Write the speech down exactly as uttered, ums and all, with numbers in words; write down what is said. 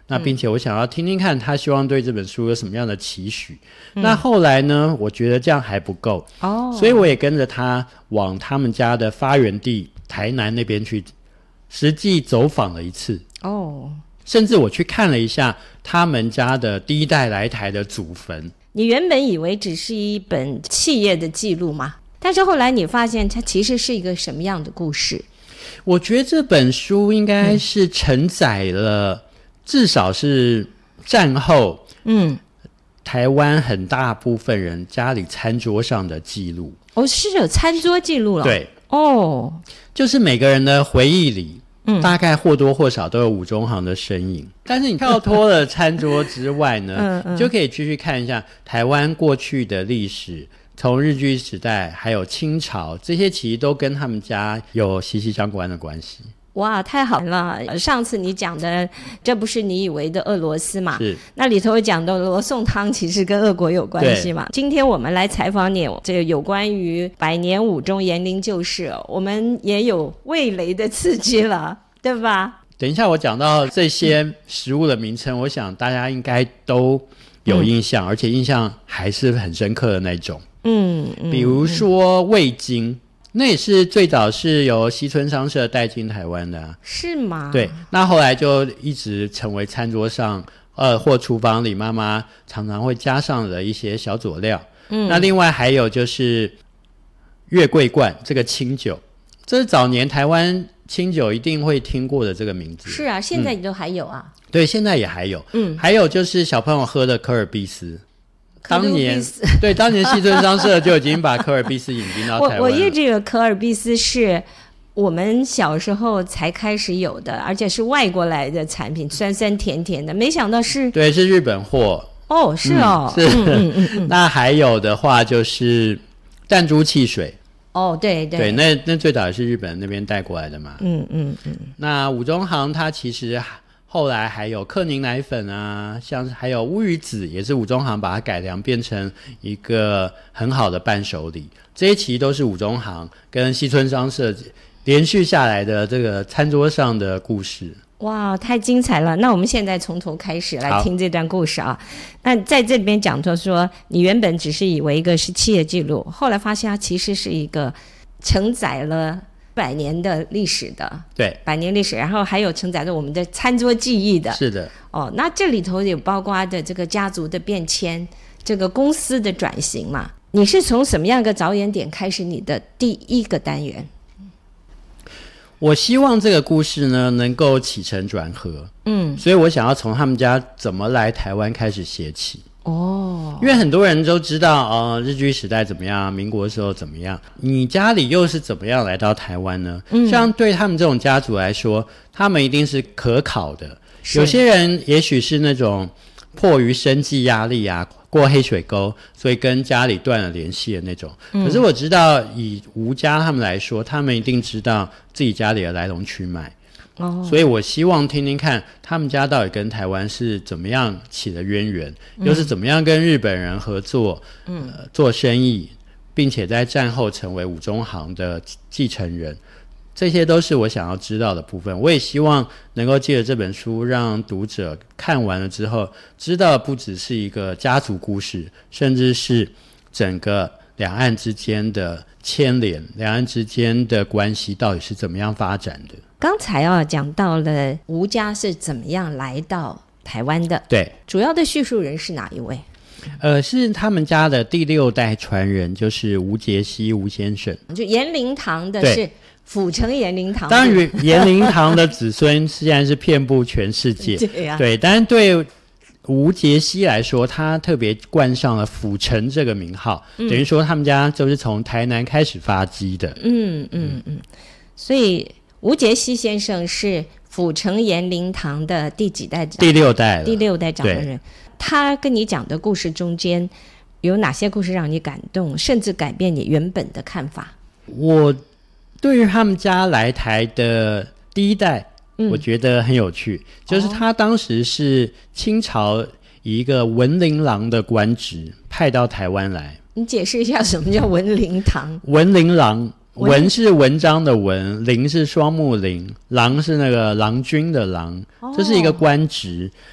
那并且我想要听听看他希望对这本书有什么样的期许、嗯、那后来呢我觉得这样还不够、哦、所以我也跟着他往他们家的发源地台南那边去实际走访了一次哦，甚至我去看了一下他们家的第一代来台的祖坟。 你原本以为只是一本企业的记录嘛，但是后来你发现它其实是一个什么样的故事？ 我觉得这本书应该是承载了、嗯、至少是战后嗯，台湾很大部分人家里餐桌上的记录。 哦，是有餐桌记录了。 对哦， 就是每个人的回忆里嗯，大概或多或少都有伍中航的身影，但是你跳脱了餐桌之外呢嗯嗯，你就可以继续看一下台湾过去的历史，从日据时代还有清朝，这些其实都跟他们家有息息相关的关系。 哇，太好了！上次你讲的这不是你以为的俄罗斯嘛？ 是。 那里头讲的罗宋汤其实跟俄国有关系嘛？今天我们来采访你，这个有关于百年武忠延陵旧事，我们也有味蕾的刺激了，对吧？ 等一下我讲到这些食物的名称，我想大家应该都有印象、嗯、而且印象还是很深刻的那种。嗯，嗯比如说味精。那也是最早是由西村商社带进台湾的、啊、 是吗？ 对，那后来就一直成为餐桌上呃或厨房里妈妈常常会加上的一些小佐料。嗯，那另外还有就是月桂冠这个清酒，这是早年台湾清酒一定会听过的这个名字。 是啊，现在也都还有啊、嗯、 对，现在也还有。嗯，还有就是小朋友喝的科尔必斯，当年对当年西村商社就已经把科尔必斯引进到台湾了。 我我因为这个科尔必斯是我们小时候才开始有的，而且是外国来的产品，酸酸甜甜的，没想到是对是日本货。 哦，是哦， 嗯、是、嗯嗯嗯、那还有的话就是弹珠汽水。 哦，对对对，那那最早也是日本那边带过来的嘛。嗯嗯嗯。那伍中航他其实后来还有克宁奶粉啊，像还有乌鱼子，也是伍中航把它改良变成一个很好的伴手礼。这些其实都是伍中航跟西村商社连续下来的这个餐桌上的故事。 哇，太精彩了！那我们现在从头开始来听这段故事啊。那在这里边讲到说，你原本只是以为一个是企业记录，后来发现它其实是一个承载了百年的历史的， 对， 百年历史，然后还有承载着我们的餐桌记忆的， 是的。 哦，那这里头有包括的这个家族的变迁，这个公司的转型嘛？你是从什么样一个着眼点开始你的第一个单元？ 我希望这个故事呢能够起承转合，嗯，所以我想要从他们家怎么来台湾开始写起。哦，因为很多人都知道呃，日据时代怎么样，民国的时候怎么样，你家里又是怎么样来到台湾呢？嗯，像对他们这种家族来说，他们一定是可考的。有些人也许是那种迫于生计压力啊，过黑水沟，所以跟家里断了联系的那种、嗯、可是我知道以吴家他们来说，他们一定知道自己家里的来龙去脉。哦，所以我希望听听看他们家到底跟台湾是怎么样起了渊源、嗯、又是怎么样跟日本人合作、嗯呃、做生意，并且在战后成为伍中航的继承人，这些都是我想要知道的部分。我也希望能够借着这本书让读者看完了之后知道不只是一个家族故事，甚至是整个两岸之间的牵连，两岸之间的关系到底是怎么样发展的。 刚才啊讲到了吴家是怎么样来到台湾的， 对， 主要的叙述人是哪一位？ 呃，是他们家的第六代传人，就是吴杰西吴先生。 就延陵堂的是府城延陵堂， 当然延陵堂的子孙现在是遍布全世界对啊， 对，但是对吴杰西来说，他特别冠上了府城这个名号、嗯、等于说他们家就是从台南开始发迹的。 嗯嗯嗯，所以吴杰西先生是府城延陵堂的第几代长？ 第六代了， 第六代掌门人。他跟你讲的故事中间有哪些故事让你感动，甚至改变你原本的看法？ 我对于他们家来台的第一代、嗯、我觉得很有趣，就是他当时是清朝以一个文林郎的官职派到台湾来。 你解释一下什么叫文林堂？ 文林郎，文是文章的文，林是双木林，郎是那个郎君的郎、哦、这是一个官职。